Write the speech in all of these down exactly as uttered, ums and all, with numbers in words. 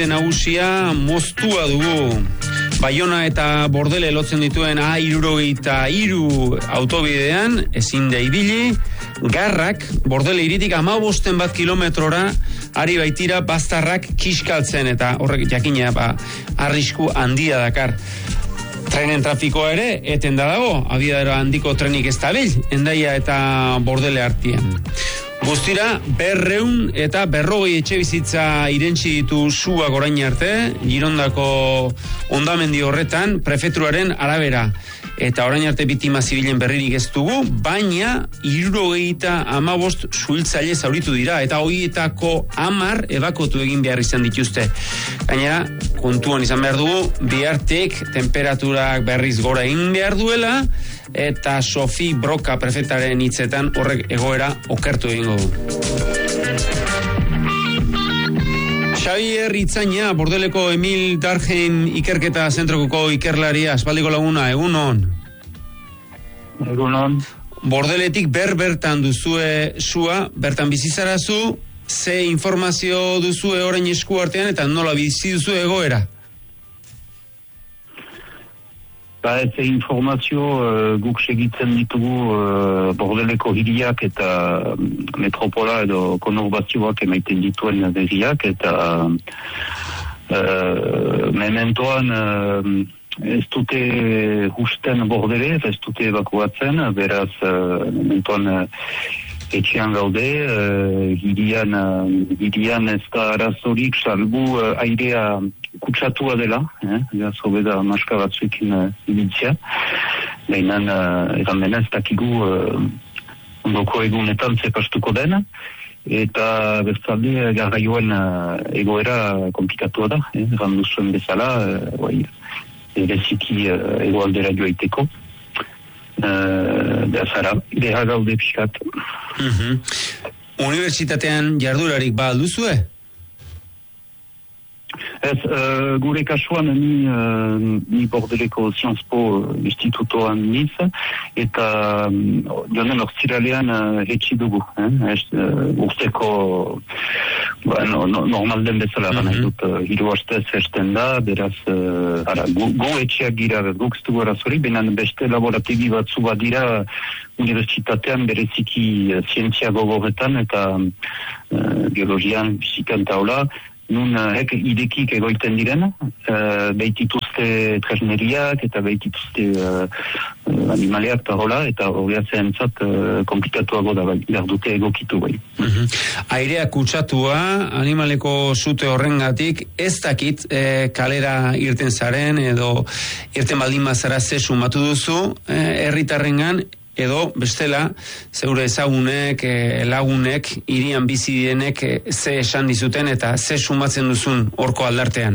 Nagusia moztua dugu. Baiona eta Bordele lotzen dituen A hirurogeita hiru autobidean ezin da ibili. Garrak Bordele hiritik hamabosten bat kilometrora ari baitira baztarrak kiskaltzen eta horrek jakina ba, arrisku handia dakar. Trenen trafikoa ere eten da dago, abiadero handiko trenik ez dabil, Hendaia eta Bordele artean. Guztira, berreun eta berrogei etxe bizitza irentsi ditu suak orain arte, Girondako hondamendi horretan, prefeturaren arabera. Eta orain arte biktima zibilen berririk ez dugu, baina hirurogeita hamabost suhiltzaile zauritu dira, eta horietako hamar ebakotu egin behar izan dituzte. Gainera, kontuan izan behar dugu, bihartik temperaturak berriz gora egin behar duela, eta Sofi Broka prefetaren hitzetan horrek egoera okertu egingo du. Xavier Itzaina, Bordeleko Emil Dargen ikerketa zentroko ikerlaria, aspaldiko laguna, egunon? Egunon. Bordeletik ber-bertan duzue sua, bertan bizizarazu, ze informazio duzue orain esku artean eta nola bizi duzue egoera? Ba, ez informazio uh, guk segitzen ditugu uh, Bordeleko hiriak eta metropola edo konurbazioak emaiten dituen berriak eta uh, mementoan uh, ez dute husten Bordele, ez dute evakuatzen, beraz uh, mementoan uh, etxean gaude, uh, hirian, uh, hirian ez da arazorik, salbu uh, airea kutsatua dela, eh? Gaz hobeda maska batzuekin uh, ibiltzea. Baina uh, eran dena ez dakigu uh, ondoko egunetan zepastuko den, eta bertzalde garraioen uh, egoera komplikatua da, eh? Eran duzuen bezala, uh, ereziki uh, egoaldera joaiteko. Uh, Beazara, deha gaude pixkat. Mm-hmm. Unibertsitatean jardurarik ba alduzue? Ez, uh, gure kasuan ni, uh, ni Bordeleko Sciences Po institutoan niz, eta um, jonen orziralean uh, etxi dugu. Eh? Ez, uh, urteko bueno, no, normal den bezala mm-hmm. nahi dut, uh, hiru hastez esten da, beraz, uh, ara, gu, gu etxeak gira, guk ez dugu arazori, benan beste laborategi batzu bat dira unibertsitatean bereziki uh, zientzia gogoretan eta uh, biologian, fizikan taula, nun hek idekik egoiten diren, uh, behitituzte tresneriak eta behitituzte uh, animaleak tarola, eta horrea zehentzat uh, komplikatuago da behar dute egokitu bai. Mm-hmm. Airea kutsatua, animaleko zute horrengatik, ez dakit eh, kalera irten zaren, edo irten baldin bazara ze sumatu duzu, eh, herritarrengan, edo bestela, zeure ezagunek, lagunek, hirian bizi dienek ze esan dizuten eta ze sumatzen duzun horko aldartean?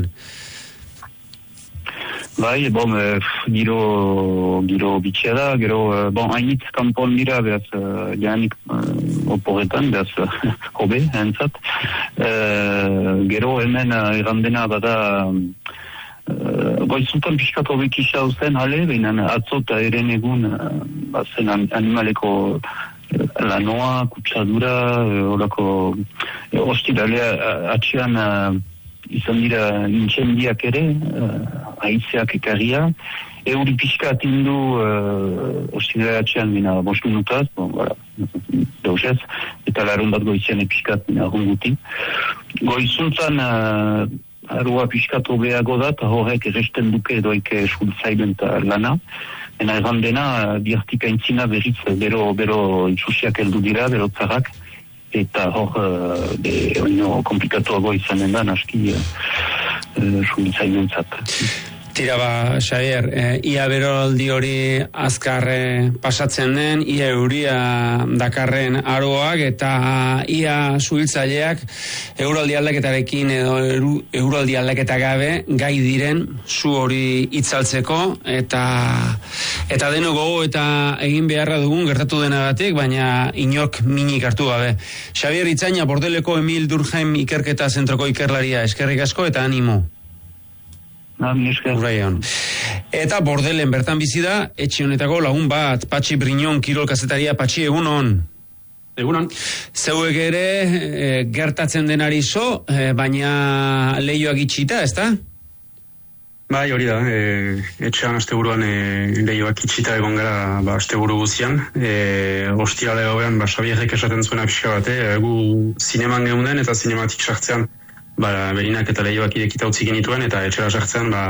Bai, bon, eh, giro, giro bitxea da, gero, eh, bon, hainitz kanpon dira, beraz, uh, janik uh, oporretan, beraz, uh, hobe, entzat. Uh, gero, hemen uh, errandena bada, Uh, goizutan pixkat hobek isa zen hale, behin atzo eta eren egun uh, bazen animaleko uh, lanoa, kutsadura, horako uh, hostilalea uh, atxean uh, izan dira intxendiak ere, uh, aizeak ekarria, euri pixkat indu uh, hostilalea atxean bina bost minutaz, bon, voilà, dauzez, eta larun bat goizian pixkat bina runguti. Goizuntzan uh, arua pixkat hobeago da, eta horrek erresten duke edoik eskultzailen eta lana. Ena erran dena, bihartik aintzina berriz, bero, bero itxusiak heldu dira, bero txarrak, eta hor, be, oino komplikatuago izanen da, naski eskultzailen zat. Tira ba, Xavier, e, ia beroldi hori azkar e, pasatzen den, ia euria dakarren aroak eta ia suhiltzaileak euraldi aldaketarekin edo euraldi aldaketa gabe gai diren zu hori itzaltzeko eta eta deno gogo eta egin beharra dugun gertatu denagatik, baina inork minik hartu gabe. Xavier Itzaina, Bordeleko Emil Durkheim ikerketa zentroko ikerlaria, eskerrik asko eta animo. Uraion. Eta Bordelen bertan bizi da etxe honetako lagun bat, Patxi Briñon kirol kazetaria. Patxi, egunon. Egunon. Zeuek ere e, gertatzen denari zo, e, baina lehioak itxita, ezta? Bai, hori da, e, etxean asteburuan e, lehioak itxita egon gara ba, asteburu guzian. E, Ostiale gauean, ba, Xabierrek esaten zuena pixka bate, e, gu zineman geunden eta zinematik sartzean ba, berinak eta lehioak irekita utzi genituen, eta etxera sartzean ba,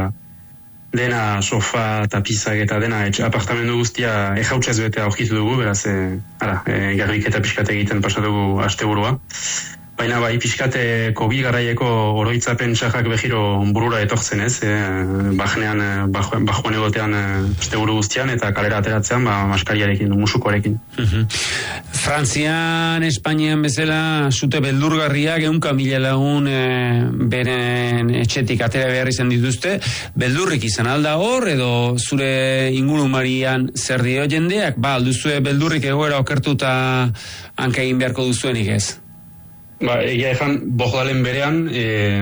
dena sofa, tapizak eta dena etxe, apartamendu guztia ejautzez bete aurkitu dugu, beraz, e, ara, e, garbik eta pixkate egiten pasatugu asteburua. Baina bai, pixkate Covid garaieko oroitzapen txarrak behiro burura etortzen ez, e, bajnean, bajoan egotean asteburu guztian, eta kalera ateratzean, ba, maskariarekin, musukoarekin. Uh-huh. Frantzian, Espainian bezala, zute beldurgarriak eunka mila lagun e, beren etxetik atera behar izan dituzte, beldurrik izan alda hor, edo zure ingurumarian zer dio jendeak, ba, alduzue beldurrik egoera okertuta hanka egin beharko duzuenik ez? Ba, egia ezan, Bogdalen berean, e,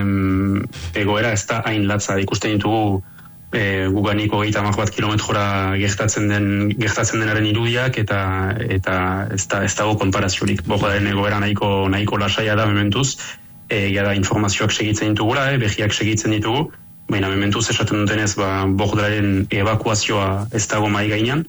egoera ez da hain latza. Ikusten ditugu e, guganiko gehieta amak bat kilometrora gertatzen den gertatzen denaren irudiak, eta eta ez da, ez dago konparaziorik. Bogdalen egoera nahiko, nahiko lasaia da mementuz. Egia da informazioak segitzen ditugula, e, behiak segitzen ditugu, baina mementuz esaten dutenez, ba, Bogdalen evakuazioa ez dago mai gainean.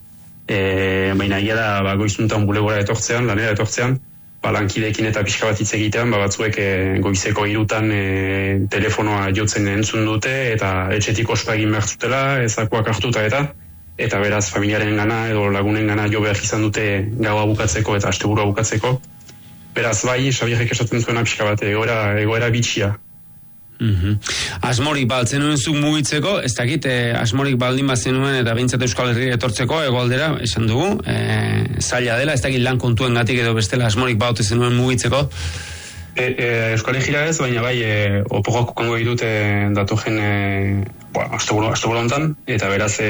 E, baina egia da, ba, goizuntan bulegora etortzean, lanera etortzean, ba, lankideekin eta pixka bat hitz egitean, ba, batzuek e, goizeko hirutan e, telefonoa jotzen entzun dute, eta etxetik ospa egin behar zutela, ezakoak hartuta eta, eta beraz familiaren gana edo lagunen gana jo behar izan dute gaua bukatzeko eta asteburua bukatzeko. Beraz bai, Xabierrek esaten zuena pixka bat, egoera, egoera bitxia. Mm-hmm. Asmorik baltzen nuen zuk mugitzeko, ez dakit, eh, asmorik baldin bazen nuen eta behintzat Euskal Herria etortzeko egoaldera, esan dugu, eh, zaila dela, ez dakit lan kontuen gatik edo bestela asmorik baute zen nuen mugitzeko. E, e, Euskal Herria ez, baina bai, e, opogok kongo ditut e, datojen e, asteburu hontan, eta beraz e,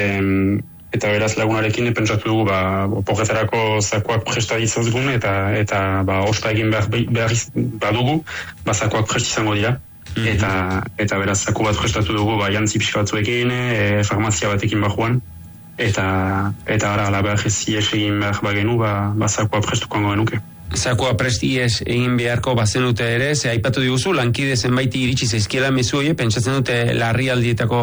eta beraz lagunarekin pentsatu dugu ba, opogetarako zakoak presta ditzazgun, eta, eta ba, ospa egin behar, behar badugu, ba, zakoak prest izango dira. Eta, eta beraz zaku bat prestatu dugu ba, jantzi pixka batzuekin, e, farmazia batekin bajuan, eta eta ara, ala behar ez ies egin behar bagenu, ba, ba zakoa prestuko genuke. Zakoa presti ies egin beharko bazenute ere, ze aipatu diguzu, lankide zenbaiti iritsi zaizkiela mezu hori, pentsatzen dute larrialdietako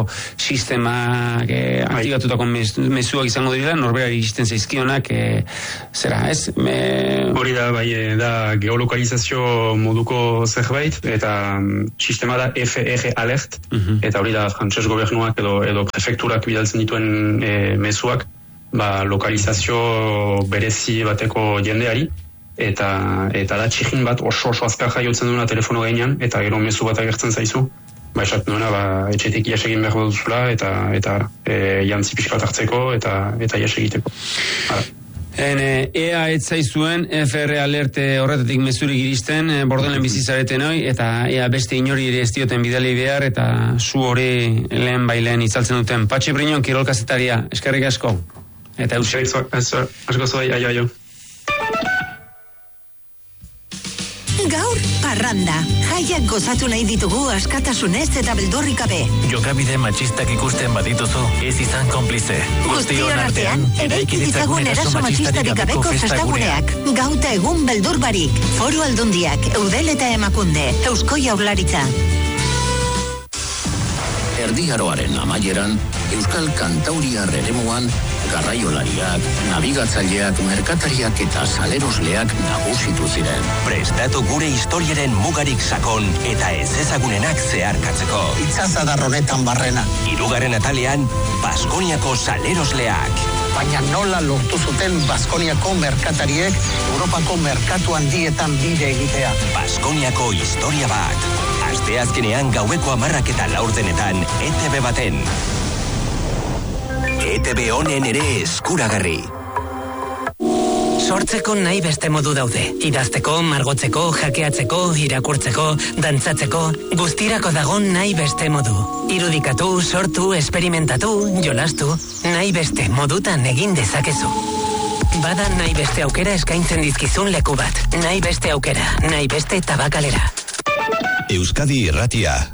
sistemak e, aktibatutako mezuak izango dira, norberari iristen zaizkionak, e, zera, ez? Me... Hori da, bai, da geolokalizazio moduko zerbait, eta um, sistema da F R alert, uh-huh. Eta hori da frantses gobernuak edo, edo prefekturak bidaltzen dituen e, mezuak, ba, lokalizazio berezi bateko jendeari, eta eta da txigin bat oso oso azkar jaiotzen duena telefono gainean, eta gero mezu bat agertzen zaizu, ba esaten duena, ba, etxetik ies egin behar duzula, eta eta e, jantzi pixka bat hartzeko, eta eta ies egiteko. Hala. En, ea etzaizuen F R alerte horretatik mezurik iristen, Bordelen bizizareten hoi, eta ea beste inori ere ez dioten bidali behar, eta zu hori lehen bailen itzaltzen duten. Patxi Briñon, kirolkazetaria, eskerrik asko. Eta eusik. Asko zoi, aio, aio. Gaur, parranda. Jaiak gozatu nahi ditugu askatasunez eta beldurrik gabe. Jokabide matxistak ikusten badituzu, ez izan konplize. Guztion artean, eraiki ditzagun eraso matxistarik gabeko festaguneak. Gauta egun beldur barik. Foru Aldundiak, Eudel eta Emakunde, Eusko Jaurlaritza. Erdiaroaren amaieran, Euskal Kantauriar eremuan, garraiolariak, nabigatzaileak, merkatariak eta salerosleak nagusitu ziren. Prestatu gure historiaren mugarik sakon eta ez ezagunenak zeharkatzeko. Itzazadar honetan barrena. Hirugarren atalean, Baskoniako salerosleak. Baina nola lortu zuten Baskoniako merkatariek Europako merkatu handietan bide egitea. Baskoniako historia bat. Asteazkenean gaueko hamarrak eta laurdenetan E T B baten. E T B honen ere eskuragarri. Sortzeko nahi beste modu daude. Idazteko, margotzeko, jakeatzeko, irakurtzeko, dantzatzeko, guztirako dago nahi beste modu. Irudikatu, sortu, esperimentatu, jolastu, nahi beste modutan egin dezakezu. Bada nahi beste aukera eskaintzen dizkizun leku bat. Nahi beste aukera, nahi beste tabakalera. Euskadi Irratia.